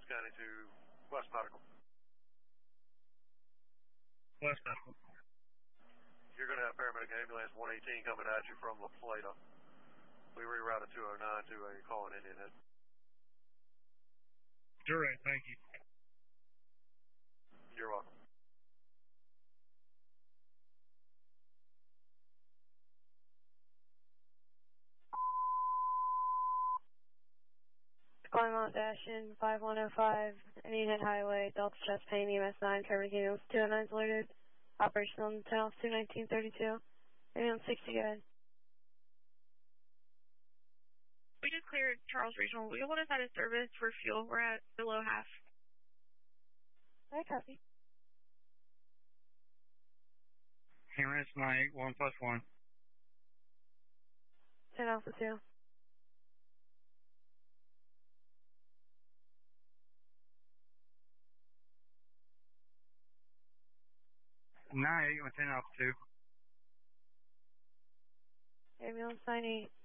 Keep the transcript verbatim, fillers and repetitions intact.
County to West Medical. West Medical. You're going to have paramedic ambulance one eighteen coming at you from La Plata. We rerouted two oh nine to a call in Indian Head. Direct, thank you. You're welcome. Claremont Dash in five one oh five, Indian Head Highway, Delta Chest Pain, E M S nine, paramedic ambulance two oh nine is alerted. Operation on ten off two nineteen thirty-two. Ambulance sixty, go ahead. We just cleared Charles Regional. We hold us out of service for fuel. We're at below half. I copy. Hammer nine eight one plus one. ten Alpha two. nine eight one ten Alpha two. Ambulance nine eight.